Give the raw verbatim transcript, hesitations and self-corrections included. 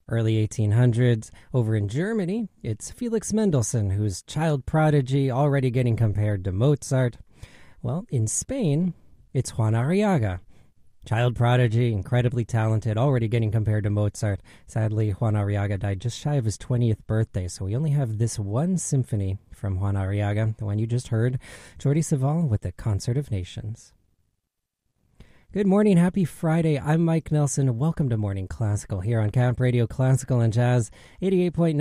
Early eighteen hundreds, over in Germany, it's Felix Mendelssohn, who's child prodigy, already getting compared to Mozart. Well, in Spain, it's Juan Arriaga. Child prodigy, incredibly talented, already getting compared to Mozart. Sadly, Juan Arriaga died just shy of his twentieth birthday, so we only have this one symphony from Juan Arriaga, the one you just heard, Jordi Savall with the Concert of Nations. Good morning, happy Friday. I'm Mike Nelson. Welcome to Morning Classical here on Camp Radio Classical and Jazz, eighty-eight point nine